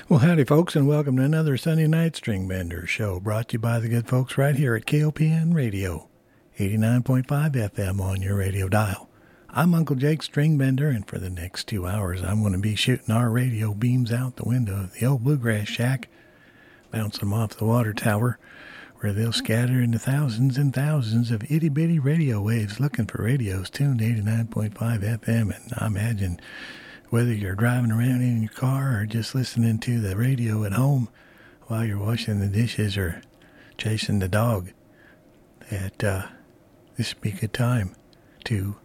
Well, howdy, folks, and welcome to another Sunday Night String Bender show brought to you by the good folks right here at KOPN Radio, 89.5 FM on your radio dial. I'm Uncle Jake Stringbender, and for the next 2 hours, I'm going to be shooting our radio beams out the window of the old Bluegrass Shack, bounce them off the water tower, where they'll scatter into thousands and thousands of itty-bitty radio waves looking for radios tuned to 89.5 FM, and I imagine whether you're driving around in your car or just listening to the radio at home while you're washing the dishes or chasing the dog, that this would be a good time to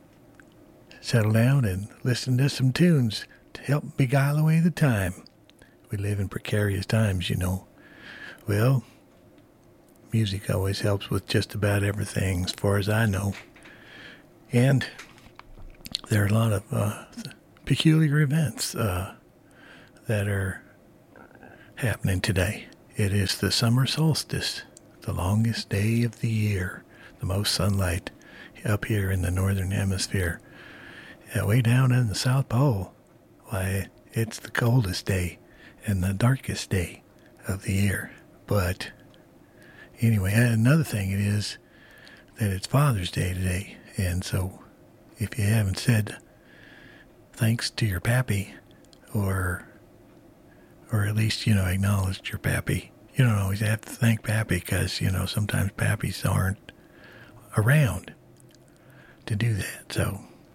settle down and listen to some tunes to help beguile away the time. We live in precarious times, you know. Well, music always helps with just about everything as far as I know. And there are a lot of peculiar events that are happening today. It is the summer solstice, the longest day of the year, the most sunlight up here in the northern hemisphere. Way down in the South Pole, why, it's the coldest day and the darkest day of the year. But anyway, another thing it is that it's Father's Day today, and so if you haven't said thanks to your pappy, or at least, acknowledged your pappy. You don't always have to thank pappy because, sometimes pappies aren't around to do that. So,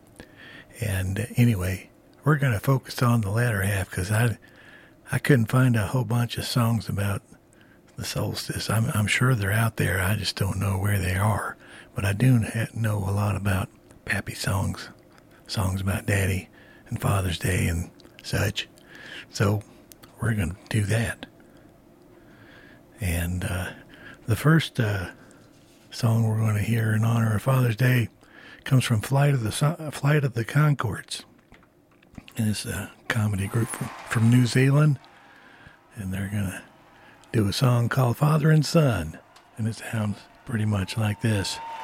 and anyway, we're going to focus on the latter half because I couldn't find a whole bunch of songs about the solstice. I'm sure they're out there. I just don't know where they are. But I do know a lot about pappy songs about Daddy and Father's Day and such. So we're going to do that. And the first song we're going to hear in honor of Father's Day comes from Flight of the Conchords. And it's a comedy group from New Zealand. And they're going to do a song called Father and Son. And it sounds pretty much like this.